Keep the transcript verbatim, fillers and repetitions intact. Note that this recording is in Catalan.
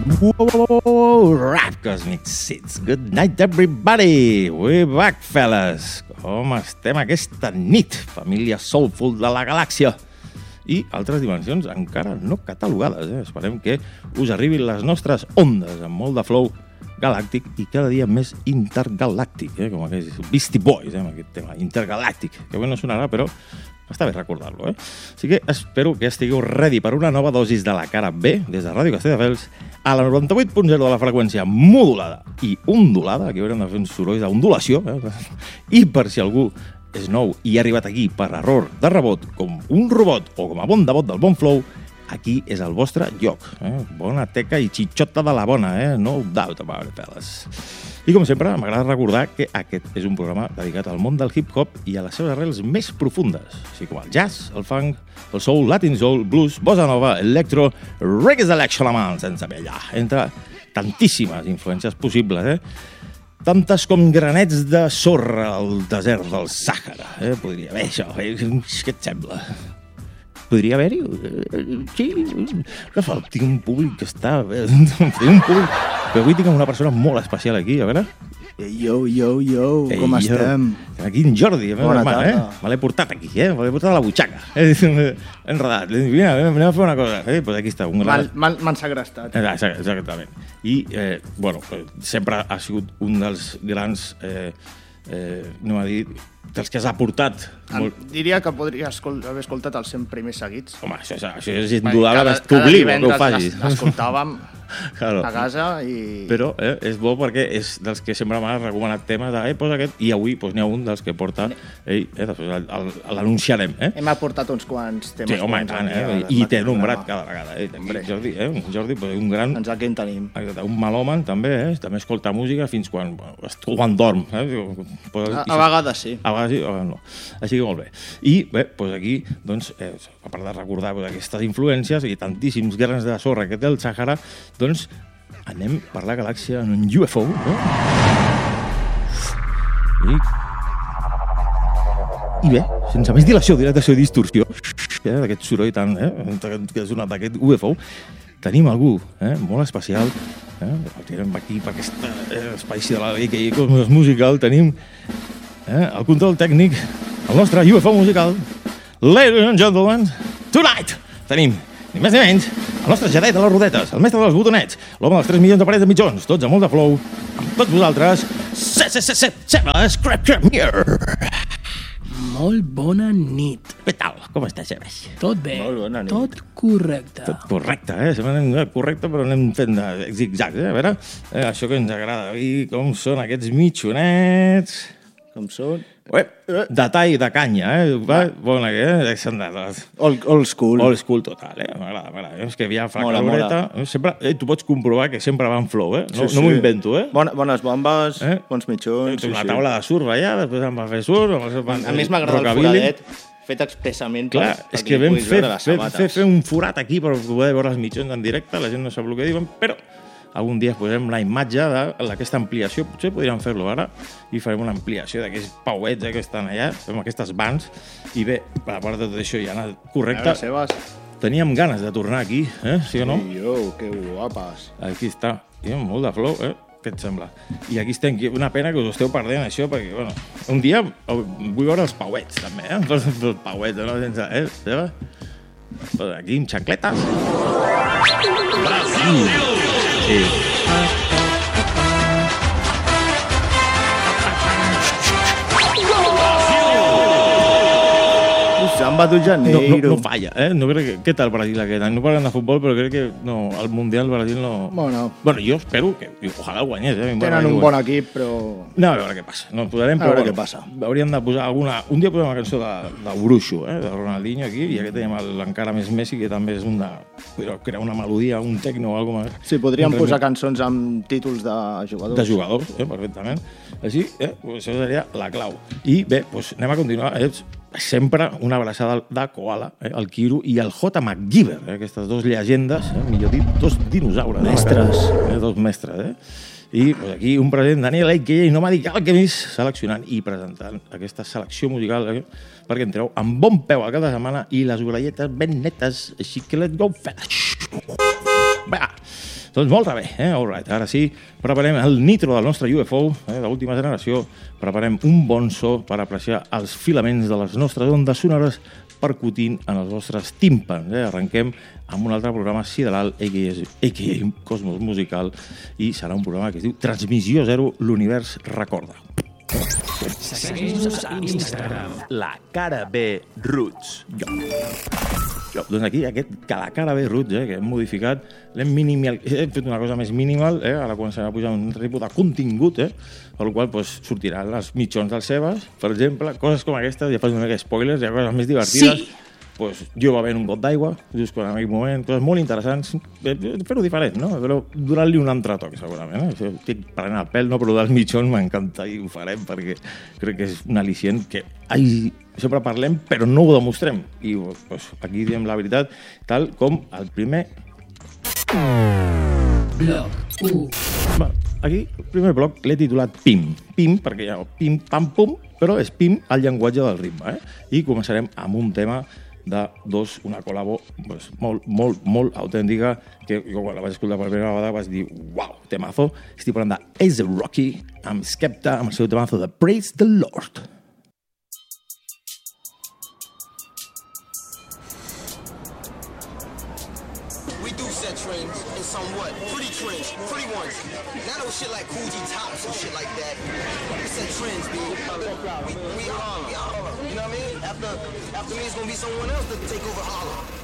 Whoa, rap Cosmic Seeds. Good night, everybody. We're back, fellas. Com estem aquesta nit, família soulful de la galàxia? I altres dimensions encara no catalogades. Eh? Esperem que us arribin les nostres ondes amb molt de flow galàctic i cada dia més intergalàctic, eh? Com aquests Beastie Boys, eh? Amb aquest tema intergalàctic, que avui no sonarà, però està bé recordar-lo. Eh? Així que espero que estigueu ready per una nova dosis de la cara B des de Ràdio Castelldefels a la noranta-vuit punt zero de la freqüència modulada i ondulada, aquí haurem de fer uns sorolls d'ondulació, eh? I per si algú és nou i ha arribat aquí per error de rebot, com un robot o com a bon devot del bon flow, aquí és el vostre lloc. Eh? Bona teca i xitxota de la bona, eh? No doubt about it, fellas. I com sempre, m'agrada recordar que aquest és un programa dedicat al món del hip-hop i a les seves arrels més profundes, així com el jazz, el funk, el soul, latin soul, blues, bossa nova, electro, reggae selection a mà, sense vella, entre tantíssimes influències possibles, eh? Tantes com granets de sorra al desert del Sàhara. Eh? Podria haver això. Eh? Què et sembla? Podria haver-hi? Sí. Que fa? Tinc un públic que està... Tinc un públic... Però avui tinc una persona molt especial aquí, a veure... Yo, yo, yo, Ei, com jo. estem? Aquí en Jordi, Bona germà, tarda. eh? Me l'he portat aquí, eh? Me l'he portat a la butxaca. Eh? Enredat. Mira, anem a fer una cosa. Eh? Pues aquí està, un gran... M'han segrestat. Exactament. I, eh, bueno, sempre ha sigut un dels grans... Eh, eh, no m'ha dit... dels que has aportat. Molt... Diria que podria escol haver escoltat els cent primers seguits. Home, això, això és indudable, t'obligo que ho facis. L'escoltàvem claro. a casa i... Però eh, és bo perquè és dels que sempre m'ha recomanat temes de, eh, posa aquest, i avui pues, n'hi ha un dels que porta, ell, eh, després l'anunciarem. Eh? Hem aportat uns quants temes. Sí, home, tant, eh? I t'he nombrat cada vegada. Eh? Aquí, Jordi, eh? Jordi, pues, un gran... Doncs aquí en tenim. Un melòman, també, eh? També escolta música fins quan, quan dorm. Eh? A, a vegades sí. A vegades sí, a vegades no. Així que molt bé. I bé, doncs aquí, doncs, eh, a part de recordar doncs, aquestes influències i tantíssims grans de sorra que té el Sàhara, doncs anem per la galàxia en un U F O, no? I... I bé, sense més dilació, dilatació i distorsió, eh, d'aquest soroll tan, eh, que és una d'aquest U F O, tenim algú eh, molt especial, eh, el tirem aquí per aquest eh, espai de la que hi ha musical, tenim eh, el control tècnic, el nostre U F O musical, ladies and gentlemen, tonight tenim, ni més ni menys, el nostre Jedi de les rodetes, el mestre dels botonets, l'home dels tres milions de parets de mitjons, tots amb molt de flow, amb tots vosaltres, Seba Scrapcrapmere. Molt bona nit. Què tal? Com estàs, Seba? Tot bé. Molt bona nit. Tot correcte. Tot correcte, eh? Sempre anem correcte, però anem fent de zigzags, eh? A veure, eh, això que ens agrada. I com són aquests mitjonets... Com són? Ué, de tall de canya, eh? Va, bona, eh? Old, old school. Old school total, eh? M'agrada, m'agrada. És que havia fra Mola, caloreta. mola. Sempre, eh, tu pots comprovar que sempre va en flow, eh? No, Sí, sí. no m'ho invento, eh? Bona, bones bombes, Eh? bons mitjons. Una taula de surf allà, després em va fer surf. A més m'agrada el foradet fet expressament Clar, per, és que vam fer, les fer, sabates. fer, fer un forat aquí per poder veure els mitjons en directe, la gent no sap el que diuen, però algun dia posarem la imatge d'aquesta ampliació, potser podríem fer-lo ara, i farem una ampliació d'aquests pauets eh, que estan allà, fem aquestes vans, i bé, a part de tot això ja ha anat correcte. A veure, Sebas. Teníem ganes de tornar aquí, eh? Sí o no? Sí, jo, que guapes. Aquí està, i amb molt de flow, eh? Què et sembla? I aquí estem, una pena que us esteu perdent això, perquè, bueno, un dia vull veure els pauets, també, eh? Els pauets, no? Sense, eh? Seva? Aquí, amb xancletes. Brasil! Sí. Samba de No, Janeiro. no, no falla, eh? No crec que... Què tal Brasil aquest any? No parlen de futbol, però crec que no, el Mundial Brasil no... Bueno. Bueno, jo espero que... Ojalà el guanyés, eh? Tenen un bon equip, però... No, a veure què passa. No posarem, A veure però, què passa. Hauríem de posar alguna... Un dia posem una cançó de, de Bruixo, eh? De Ronaldinho aquí, i aquí tenim l'encara més Messi, que també és un de... Però crear una melodia, un tecno o alguna cosa. Sí, podríem posar cançons amb títols de jugadors. De jugadors, eh? Perfectament. Així, eh? Pues això seria la clau. I bé, doncs anem a continuar. Eh? Sempre una abraçada de Koala, eh? El Kiru i el J. MacGyver, eh? Aquestes dues llegendes, eh? Millor dit, dos dinosaures. Mestres. Eh? Dos mestres, eh? I pues, aquí un present, Daniel Aikey, Nomadic Alchemist, seleccionant i presentant aquesta selecció musical eh? perquè entreu amb bon peu al cap de setmana i les orelletes ben netes, així que let's go, fellas. Va, Doncs molt bé, eh? All right. Ara sí, preparem el nitro del nostre U F O, eh? d'última generació. Preparem un bon so per apreciar els filaments de les nostres ondes sonores percutint en els vostres tímpans. Eh? Arrenquem amb un altre programa sideral, a k a, a, k a Cosmos Musical, i serà un programa que es diu Transmissió Zero, l'univers recorda. Segueix-nos a Instagram. La cara B Roots. Jo. Jo, doncs aquí, aquest que la cara B Roots, eh, que hem modificat, l'hem minimal, hem fet una cosa més minimal, eh, ara començarà a pujar un tipus de contingut, eh, per la qual pues, sortiran les mitjons del Sebas, per exemple, coses com aquestes, ja fas una mica spoilers, hi ha coses més divertides. Sí. Pues, jo bevent un got d'aigua, just quan en aquell moment, coses molt interessants, fer-ho diferent, no? Però donant-li un altre toc, segurament. Eh? Estic prenent el pèl, no? Però dels mitjons m'encanta i ho farem perquè crec que és un al·licient que ai, sempre parlem però no ho demostrem. I pues, aquí diem la veritat, tal com el primer... Bloc u. Va, aquí, el primer bloc l'he titulat Pim. Pim, perquè hi ha pim, pam, pum, però és Pim el llenguatge del ritme. Eh? I començarem amb un tema de dos, una col·labo pues, molt, molt, molt autèntica, que jo quan la vaig escoltar per primera vegada vaig dir, uau, temazo. Estic parlant d'A$ep Rocky amb Skepta, amb el seu temazo de Praise the Lord. We do set trends and somewhat pretty trends, pretty ones. Not no shit like Cool G Tops and shit like that. We set trends, B. We, we are, we are. You know what I mean? After, after me, it's gonna be someone else to take over Harlem.